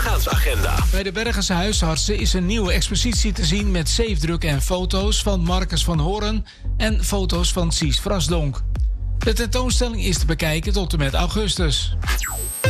uitgaansagenda. Bij de Bergense huisartsen is een nieuwe expositie te zien met zeefdruk en foto's van Marcus van Hoorn en foto's van Sies Vrasdonk. De tentoonstelling is te bekijken tot en met augustus.